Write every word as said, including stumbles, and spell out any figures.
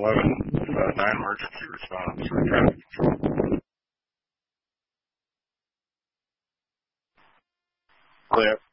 eleven, uh, nine emergency response for traffic control. Clear.